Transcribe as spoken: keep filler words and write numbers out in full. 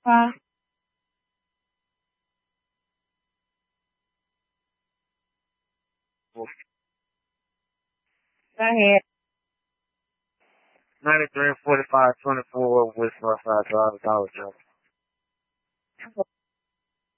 Huh? Go ahead. ninety-three forty-five twenty-four West Northside Drive, Dollar General.